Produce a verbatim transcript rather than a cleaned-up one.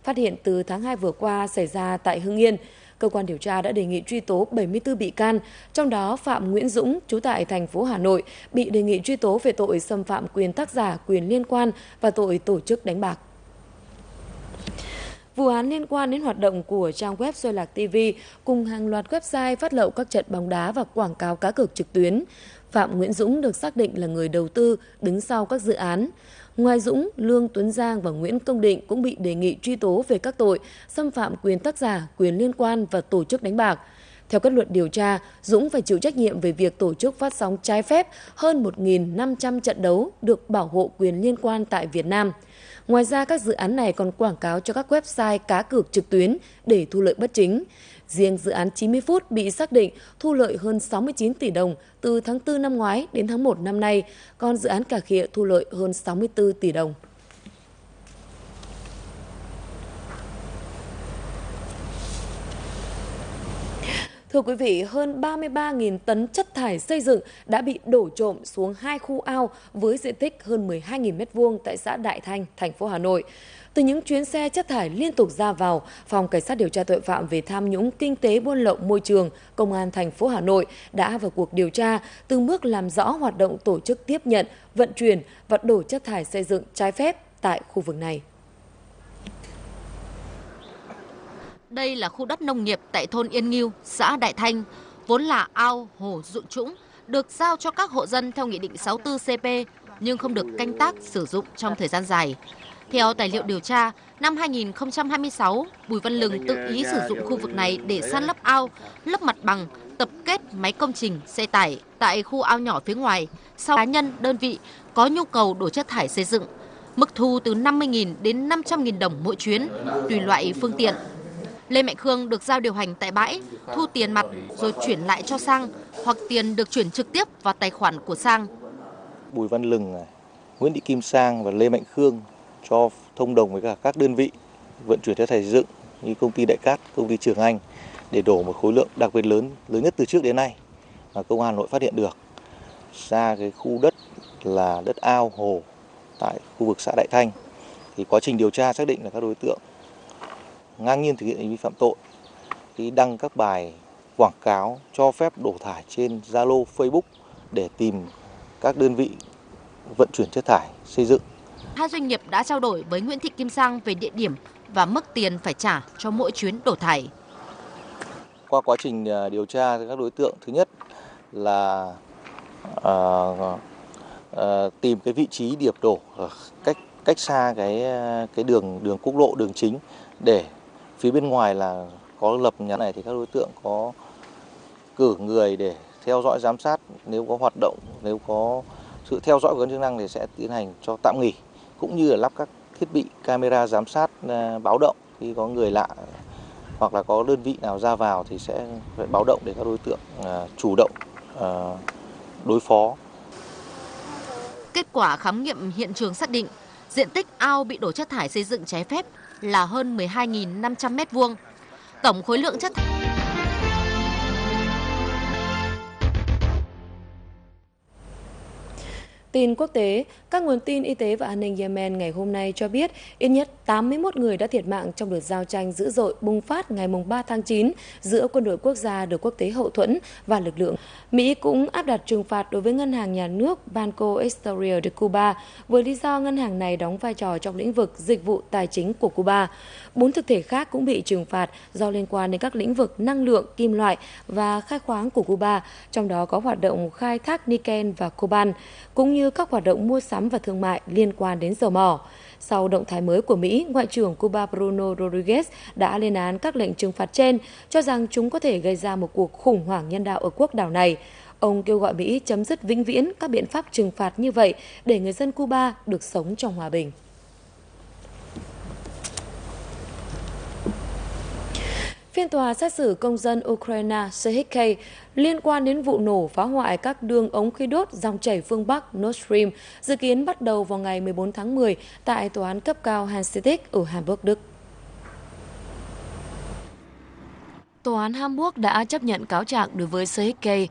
phát hiện từ tháng hai vừa qua xảy ra tại Hưng Yên. Cơ quan điều tra đã đề nghị truy tố bảy mươi tư bị can, trong đó Phạm Nguyễn Dũng, trú tại thành phố Hà Nội, bị đề nghị truy tố về tội xâm phạm quyền tác giả, quyền liên quan và tội tổ chức đánh bạc. Vụ án liên quan đến hoạt động của trang web Xoay Lạc ti vi cùng hàng loạt website phát lậu các trận bóng đá và quảng cáo cá cược trực tuyến. Phạm Nguyễn Dũng được xác định là người đầu tư, đứng sau các dự án. Ngoài Dũng, Lương Tuấn Giang và Nguyễn Công Định cũng bị đề nghị truy tố về các tội xâm phạm quyền tác giả, quyền liên quan và tổ chức đánh bạc. Theo kết luận điều tra, Dũng phải chịu trách nhiệm về việc tổ chức phát sóng trái phép hơn một nghìn năm trăm trận đấu được bảo hộ quyền liên quan tại Việt Nam. Ngoài ra, các dự án này còn quảng cáo cho các website cá cược trực tuyến để thu lợi bất chính. Riêng dự án chín mươi phút bị xác định thu lợi hơn sáu mươi chín tỷ đồng từ tháng tư năm ngoái đến tháng một năm nay, còn dự án cà khịa thu lợi hơn sáu mươi tư tỷ đồng. Thưa quý vị, hơn ba mươi ba nghìn tấn chất thải xây dựng đã bị đổ trộm xuống hai khu ao với diện tích hơn mười hai nghìn mét vuông tại xã Đại Thanh, thành phố Hà Nội. Từ những chuyến xe chất thải liên tục ra vào, Phòng Cảnh sát điều tra tội phạm về tham nhũng kinh tế buôn lậu môi trường, Công an thành phố Hà Nội đã vào cuộc điều tra, từng bước làm rõ hoạt động tổ chức tiếp nhận, vận chuyển và đổ chất thải xây dựng trái phép tại khu vực này. Đây là khu đất nông nghiệp tại thôn Yên Nghiêu, xã Đại Thanh, vốn là ao, hồ, ruộng trũng, được giao cho các hộ dân theo Nghị định sáu mươi tư C P, nhưng không được canh tác sử dụng trong thời gian dài. Theo tài liệu điều tra, năm hai nghìn không trăm hai mươi sáu, Bùi Văn Lừng tự ý sử dụng khu vực này để san lấp ao, lấp mặt bằng, tập kết máy công trình, xe tải tại khu ao nhỏ phía ngoài. Sau cá nhân, đơn vị có nhu cầu đổ chất thải xây dựng, mức thu từ năm mươi nghìn đến năm trăm nghìn đồng mỗi chuyến, tùy loại phương tiện. Lê Mạnh Khương được giao điều hành tại bãi, thu tiền mặt rồi chuyển lại cho Sang, hoặc tiền được chuyển trực tiếp vào tài khoản của Sang. Bùi Văn Lừng, Nguyễn Thị Kim Sang và Lê Mạnh Khương cho thông đồng với cả các đơn vị vận chuyển chất thải xây dựng như công ty Đại Cát, công ty Trường Anh để đổ một khối lượng đặc biệt lớn, lớn nhất từ trước đến nay mà Công an Hà Nội phát hiện được ra cái khu đất là đất ao hồ tại khu vực xã Đại Thanh. Thì quá trình điều tra xác định là các đối tượng ngang nhiên thực hiện hành vi phạm tội khi đăng các bài quảng cáo cho phép đổ thải trên Zalo, Facebook để tìm các đơn vị vận chuyển chất thải xây dựng. Hai doanh nghiệp đã trao đổi với Nguyễn Thị Kim Sang về địa điểm và mức tiền phải trả cho mỗi chuyến đổ thải. Qua quá trình điều tra, các đối tượng thứ nhất là à, à, tìm cái vị trí điểm đổ cách cách xa cái cái đường đường quốc lộ, đường chính, để phía bên ngoài là có lập nhà này thì các đối tượng có cử người để theo dõi giám sát, nếu có hoạt động, nếu có sự theo dõi của cơ quan chức năng thì sẽ tiến hành cho tạm nghỉ, cũng như là lắp các thiết bị camera giám sát báo động khi có người lạ hoặc là có đơn vị nào ra vào thì sẽ phải báo động để các đối tượng chủ động đối phó. Kết quả khám nghiệm hiện trường xác định diện tích ao bị đổ chất thải xây dựng trái phép là hơn mười hai nghìn năm trăm mét vuông. Tổng khối lượng chất thải Tin quốc tế, các nguồn tin y tế và an ninh Yemen ngày hôm nay cho biết ít nhất tám mươi mốt người đã thiệt mạng trong đợt giao tranh dữ dội bùng phát ngày ba tháng chín giữa quân đội quốc gia được quốc tế hậu thuẫn và lực lượng. Mỹ cũng áp đặt trừng phạt đối với ngân hàng nhà nước Banco Estado de Cuba với lý do ngân hàng này đóng vai trò trong lĩnh vực dịch vụ tài chính của Cuba. Bốn thực thể khác cũng bị trừng phạt do liên quan đến các lĩnh vực năng lượng, kim loại và khai khoáng của Cuba, trong đó có hoạt động khai thác niken và coban, cũng như các hoạt động mua sắm và thương mại liên quan đến dầu mỏ. Sau động thái mới của Mỹ, Ngoại trưởng Cuba Bruno Rodriguez đã lên án các lệnh trừng phạt trên, cho rằng chúng có thể gây ra một cuộc khủng hoảng nhân đạo ở quốc đảo này. Ông kêu gọi Mỹ chấm dứt vĩnh viễn các biện pháp trừng phạt như vậy để người dân Cuba được sống trong hòa bình. Phiên tòa xét xử công dân Ukraine Serhiy liên quan đến vụ nổ phá hoại các đường ống khí đốt dòng chảy phương Bắc Nord Stream dự kiến bắt đầu vào ngày mười bốn tháng mười tại Tòa án cấp cao Hanseatic ở Hamburg, Đức. Tòa án Hamburg đã chấp nhận cáo trạng đối với Serhiy